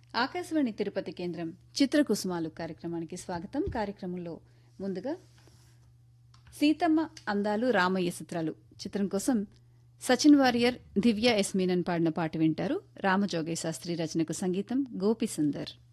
ఆకాశవాణి తిరుపతి కేంద్రం చిత్రకుసుమాలు కార్యక్రమానికి స్వాగతం. కార్యక్రమంలో ముందుగా సీతమ్మ అందాలు రామయ్య చిత్రాలు చిత్రం కోసం సచిన్ వారియర్, దివ్య ఎస్ మీనన్ పాడిన పాట వింటారు. రామజోగయ్య శాస్త్రి రచనకు సంగీతం గోపి సుందర్.